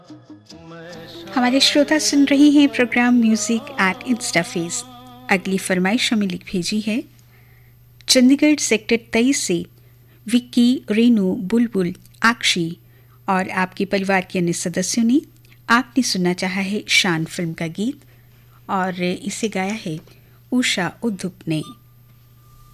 हमारे श्रोता सुन रहे हैं प्रोग्राम म्यूजिक एट इंस्टाफेस। अगली फरमाइश हमें लिख भेजी है चंडीगढ़ सेक्टर 23 से विक्की, रेनू, बुलबुल, आक्षी और आपके परिवार के अन्य सदस्यों ने। आपने सुनना चाहा है शान फिल्म का गीत और इसे गाया है उषा उद्धुप ने।